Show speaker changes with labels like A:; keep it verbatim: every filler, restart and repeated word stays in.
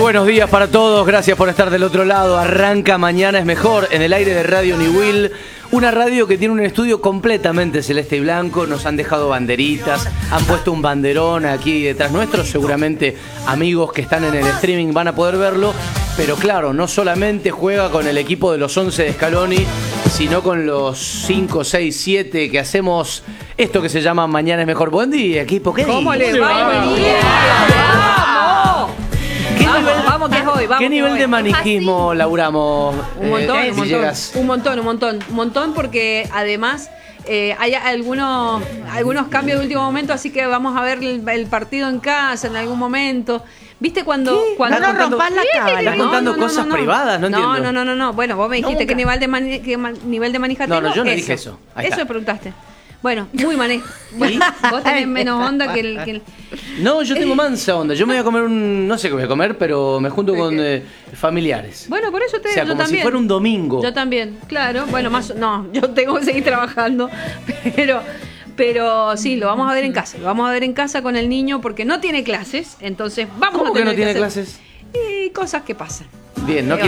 A: buenos días para todos, gracias por estar del otro lado. Arranca Mañana es Mejor en el aire de Radio Niwil, una radio que tiene un estudio completamente celeste y blanco. Nos han dejado banderitas, han puesto un banderón aquí detrás nuestro. Seguramente amigos que están en el streaming van a poder verlo. Pero claro, no solamente juega con el equipo de los once de Scaloni, sino con los cinco, seis, siete que hacemos esto que se llama Mañana es Mejor. Buen día, equipo. ¿Qué
B: ¿Cómo
A: día?
B: le va? Buen día. ¡Vamos!
A: ¿Qué
B: Vamos,
A: nivel,
B: vamos que es hoy, vamos
A: ¿qué
B: que
A: nivel
B: hoy.
A: de maniquismo laburamos?
B: Un montón,
A: eh,
B: un
A: si
B: montón,
A: llegas?
B: un montón, un montón, un montón, porque además eh, hay algunos, algunos cambios de último momento, así que vamos a ver el, el partido en casa en algún momento. ¿Viste cuando,
A: ¿Qué?
B: cuando
A: No nos rompas la cábala. Estás
B: No,
A: contando
B: no, no,
A: cosas
B: no, no.
A: privadas, no
B: no,
A: entiendo.
B: No, no, no, no. Bueno, vos me dijiste
A: Nunca.
B: qué nivel de mani, qué ma- nivel de manija
A: No,
B: tengo.
A: no, yo no dije eso. Ahí
B: Eso
A: está.
B: preguntaste. Bueno, muy manejo. Bueno, vos tenés menos onda que el, que el...
A: No, yo tengo mansa onda. Yo me voy a comer un... No sé qué voy a comer, pero me junto con eh, familiares.
B: Bueno, por eso te
A: O sea,
B: yo
A: como
B: también.
A: si fuera un domingo.
B: Yo también, claro. Bueno, más no, yo tengo que seguir trabajando, pero pero sí, lo vamos a ver en casa. Lo vamos a ver en casa con el niño porque no tiene clases, entonces vamos
A: ¿Cómo
B: a
A: que
B: tener
A: no tiene
B: hacer-
A: clases?
B: Y cosas que pasan.
A: Bien, no
B: Eh,